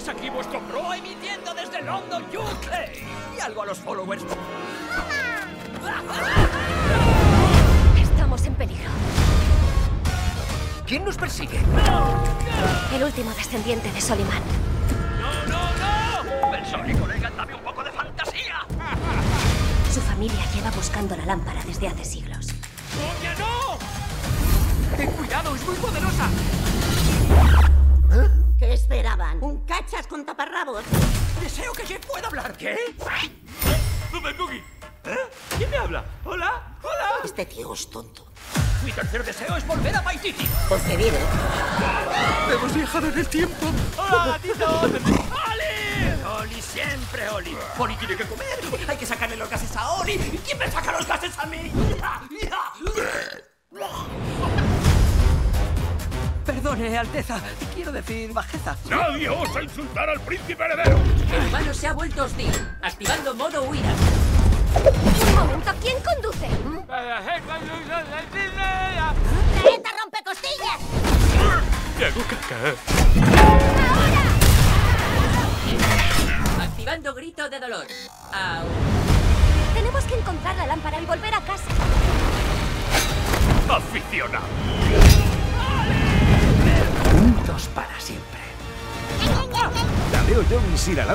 aquí vuestro pro emitiendo desde London, UK. Y algo a los followers. Estamos en peligro. ¿Quién nos persigue? El último descendiente de Soliman. ¡No! Benson y colega, dame un poco de fantasía. Su familia lleva buscando la lámpara desde hace siglos. ¡Doña, no! ¡Ten cuidado, es muy poderosa! ¿Qué esperaban? ¿Un cachas con taparrabos? Deseo que Jeff pueda hablar. ¿Qué? ¡Super Cookie! ¿Quién me habla? ¿Hola? ¿Hola? Este tío es tonto. Mi tercer deseo es volver a Paititi. Porque vive. Hemos viajado en el tiempo. ¡Hola, gatito! ¡Oli! ¡Oli, siempre Oli! Oli tiene que comer. Hay que sacarle los gases a Oli. ¿Y quién me saca los gases a mí? Perdone, Alteza. Quiero decir bajeza. ¡Nadie osa insultar al príncipe heredero! El humano se ha vuelto hostil, activando modo huida. Un momento, ¿quién conduce? ¡Planeta rompecostillas! ¡Me hago caca! Activando grito de dolor. Au. Tenemos que encontrar la lámpara y volver a casa. ¡Aficionado! Juntos para siempre. La veo yo en Sir Alan